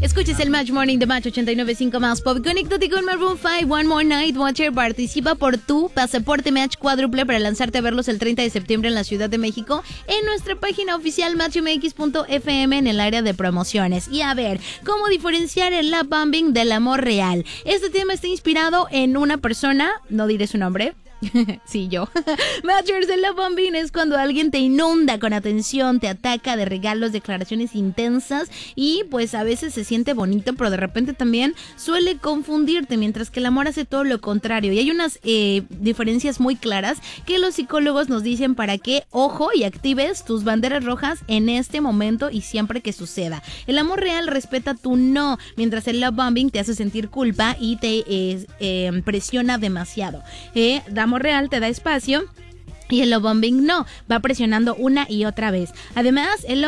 Escuches el Match Morning de Match 89.5 más pop. Conéctate con Maroon 5, One More Night Watcher. Participa por tu pasaporte Match cuádruple para lanzarte a verlos el 30 de septiembre en la Ciudad de México en nuestra página oficial matchmx.fm en el área de promociones. Y a ver, ¿cómo diferenciar el love bombing del amor real? Este tema está inspirado en una persona, no diré su nombre. Sí, yo. Matchers, el love bombing es cuando alguien te inunda con atención, te ataca de regalos, declaraciones intensas y pues a veces se siente bonito, pero de repente también suele confundirte, mientras que el amor hace todo lo contrario. Y hay unas diferencias muy claras que los psicólogos nos dicen para que, ojo, y actives tus banderas rojas en este momento y siempre que suceda. El amor real respeta tu no, mientras el love bombing te hace sentir culpa y te presiona demasiado. Amor real te da espacio y el love bombing no, va presionando una y otra vez. Además, el